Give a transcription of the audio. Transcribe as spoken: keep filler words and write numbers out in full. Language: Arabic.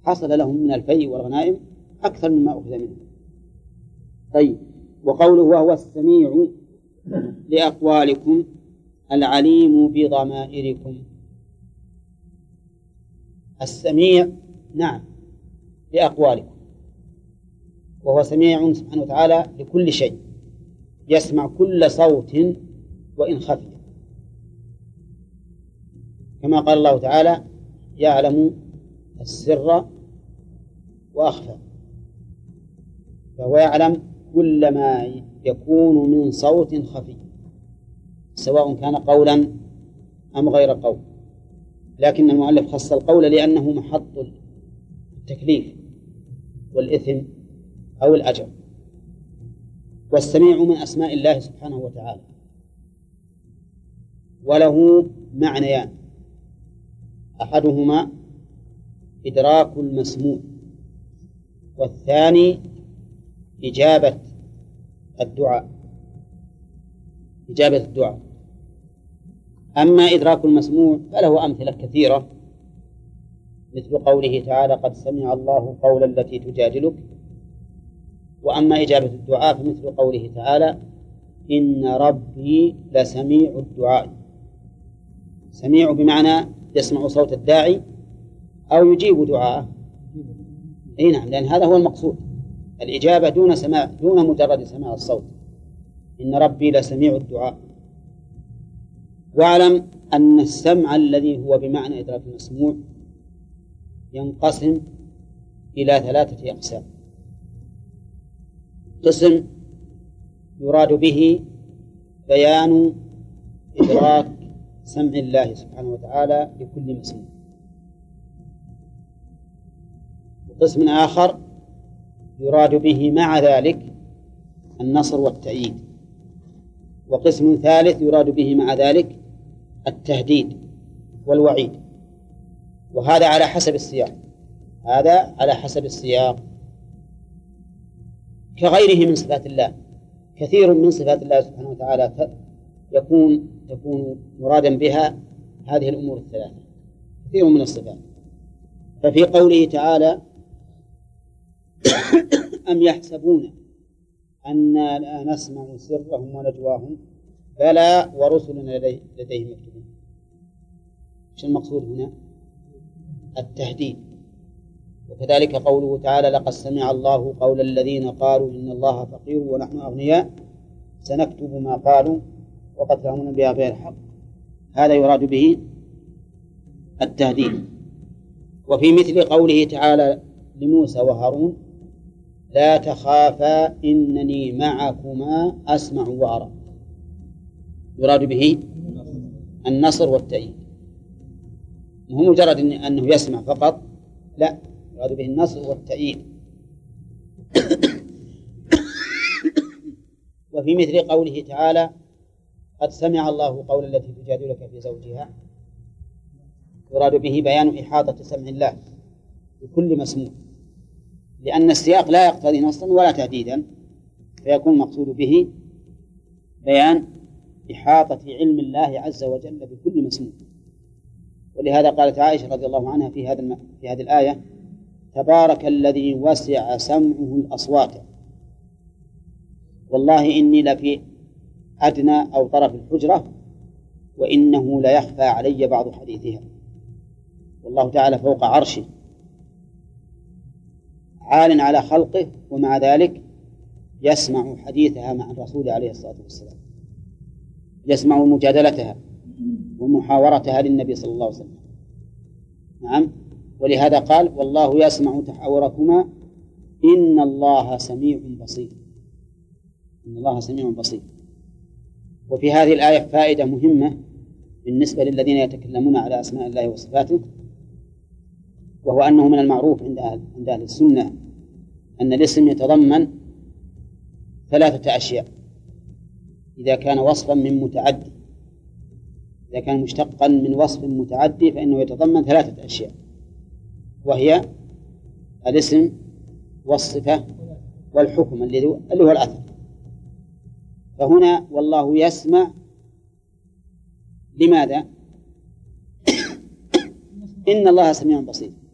حصل لهم من الفيء والغنائم أكثر مما أخذ منهم. طيب، وقوله وهو السميع لأقوالكم العليم بضمائركم. السميع نعم لأقوالكم، وهو سميع سبحانه وتعالى لكل شيء، يسمع كل صوت وإن خفي، كما قال الله تعالى يعلم السر وأخفى، فهو يعلم كل ما يكون من صوت خفي سواء كان قولا أم غير قول، لكن المؤلف خص القول لأنه محط التكليف والإثم أو الأجر. والسميع من أسماء الله سبحانه وتعالى، وله معنيان: أحدهما إدراك المسموع، والثاني إجابة الدعاء إجابة الدعاء. أما إدراك المسموع فله أمثلة كثيرة، مثل قوله تعالى قد سمع الله قول التي تجادلك. وأما إجابة الدعاء فمثل قوله تعالى إن ربي لسميع الدعاء. سميع بمعنى يسمع صوت الداعي أو يجيب دعاءه. أي نعم، لأن هذا هو المقصود، الإجابة دون سماع، دون مجرد سماع الصوت. إن ربي لسميع الدعاء. واعلم أن السمع الذي هو بمعنى إدراك المسموع ينقسم إلى ثلاثة أقسام. قسم يراد به بيان إدراك سمع الله سبحانه وتعالى لكل مسموع، وقسم آخر يراد به مع ذلك النصر والتأييد، وقسم ثالث يراد به مع ذلك التهديد والوعيد. وهذا على حسب السياق هذا على حسب السياق كغيره من صفات الله. كثير من صفات الله سبحانه وتعالى يكون تكون مرادا بها هذه الأمور الثلاثة، كثير من الصفات. ففي قوله تعالى أم يحسبون أنا لا نسمع سرهم ونجواهم بلى ورسلنا لديهم يكتبون. ايش المقصود هنا؟ التهديد. وكذلك قوله تعالى لقد سمع الله قول الذين قالوا إن الله فقير ونحن أغنياء سنكتب ما قالوا وقتلهم بها غير حق. هذا يراد به التهديد. وفي مثل قوله تعالى لموسى وهارون لا تخافا إنني معكما أسمع وأرى، يراد به النصر والتأييد، مو مجرد أنه يسمع فقط، لا، يراد به النصر والتأييد. وفي مثل قوله تعالى قد سمع الله قول التي تجادلك في زوجها، يراد به بيان إحاطة سمع الله بكل مسموع، لأن السياق لا يقتضي نصرا ولا تهديدا، فيكون المقصود به بيان إحاطة علم الله عز وجل بكل مسموع. ولهذا قالت عائشة رضي الله عنها في هذا الم... في هذه الآية تبارك الذي وسع سمعه الأصوات والله إني لفي أدنى أو طرف الحجرة وإنه لا يخفى علي بعض حديثها. والله تعالى فوق عرشه عال على خلقه، ومع ذلك يسمع حديثها مع الرسول عليه الصلاة والسلام، يسمع مجادلتها ومحاورتها للنبي صلى الله عليه وسلم. نعم، ولهذا قال والله يسمع تحاوركما إن الله سميع بصير. إن الله سميع بصير. وفي هذه الآية فائدة مهمة بالنسبة للذين يتكلمون على أسماء الله وصفاته، وهو أنه من المعروف عند أهل, عند أهل السنة أن الاسم يتضمن ثلاثة أشياء إذا كان وصفا من متعدي. إذا كان مشتقا من وصف متعدي فإنه يتضمن ثلاثة أشياء، وهي الاسم والصفة والحكم اللي هو الأثر. فهنا والله يسمع، لماذا؟ إن الله سميع بصير.